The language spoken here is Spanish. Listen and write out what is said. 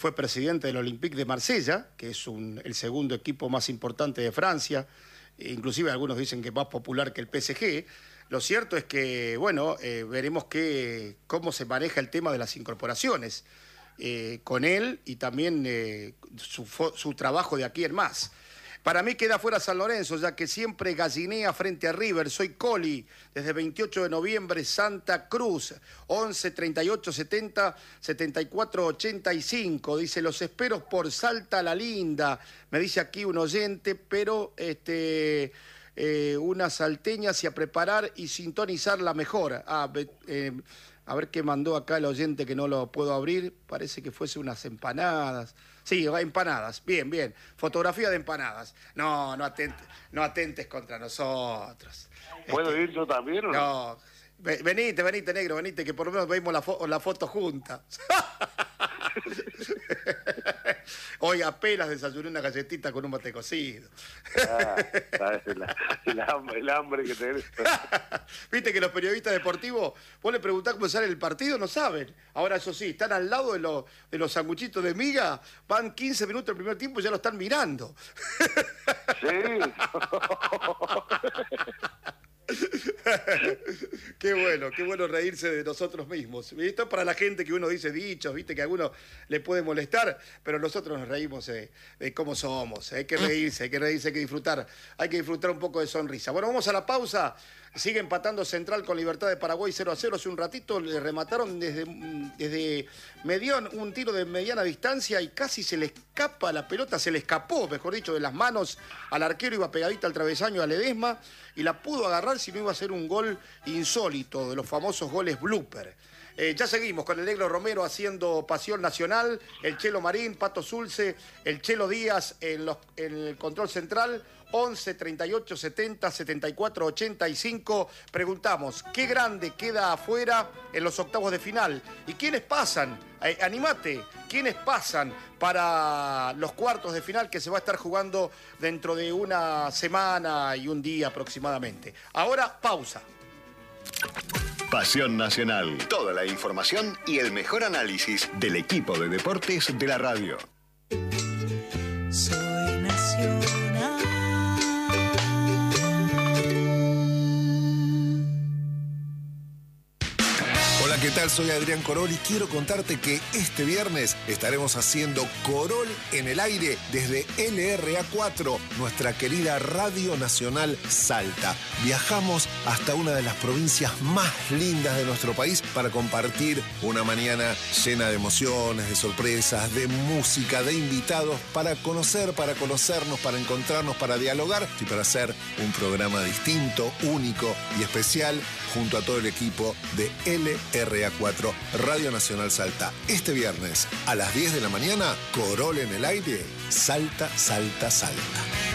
fue presidente del Olympique de Marsella, que es el segundo equipo más importante de Francia, inclusive algunos dicen que es más popular que el PSG. Lo cierto es que, bueno, veremos cómo se maneja el tema de las incorporaciones con él y también su trabajo de aquí en más. Para mí queda fuera San Lorenzo, ya que siempre gallinea frente a River. Soy Coli, desde 28 de noviembre, Santa Cruz, 11 38 70 74 85. Dice, los espero por Salta la Linda. Me dice aquí un oyente, pero unas salteñas y a preparar y sintonizar la mejor. A ver qué mandó acá el oyente que no lo puedo abrir. Parece que fuese unas empanadas. Sí, empanadas. Bien, bien. Fotografía de empanadas. No atentes contra nosotros. ¿Puedo ir yo también o no? No. Venite, negro, venite, que por lo menos vemos la foto juntas. Hoy apenas desayuné una galletita con un mate cocido. Sabes, el hambre que tenés. Viste que los periodistas deportivos, vos le preguntás cómo sale el partido, no saben. Ahora, eso sí, están al lado de los sanguchitos de miga, van 15 minutos el primer tiempo y ya lo están mirando. Sí. Qué bueno reírse de nosotros mismos. Esto es para la gente que uno dice dichos, viste que a uno le puede molestar, pero nosotros nos reímos de cómo somos. Hay que reírse, hay que disfrutar, hay que disfrutar un poco de sonrisa. Bueno, vamos a la pausa. Sigue empatando Central con Libertad de Paraguay 0-0. Hace un ratito le remataron desde Medión un tiro de mediana distancia y casi se le escapa la pelota, se le escapó, mejor dicho, de las manos al arquero, iba pegadita al travesaño a Ledesma y la pudo agarrar, si no iba a ser un gol insólito, de los famosos goles blooper. Ya seguimos con el Negro Romero haciendo Pasión Nacional, el Chelo Marín, Pato Zulce, el Chelo Díaz en el control central, 11 38 70 74 85. Preguntamos, ¿qué grande queda afuera en los octavos de final? ¿Y quiénes pasan? Animate, ¿quiénes pasan para los cuartos de final que se va a estar jugando dentro de una semana y un día aproximadamente? Ahora, pausa. Pasión Nacional. Toda la información y el mejor análisis del equipo de deportes de la radio. Soy Nacional. Hola, ¿qué tal? Soy Adrián Corol y quiero contarte que este viernes estaremos haciendo Corol en el aire desde LRA4, nuestra querida Radio Nacional Salta. Viajamos hasta una de las provincias más lindas de nuestro país para compartir una mañana llena de emociones, de sorpresas, de música, de invitados, para conocer, para conocernos, para encontrarnos, para dialogar y para hacer un programa distinto, único y especial junto a todo el equipo de LRA4 Radio Nacional Salta. Este viernes a las 10 de la mañana, Corol en el aire, Salta, Salta, Salta.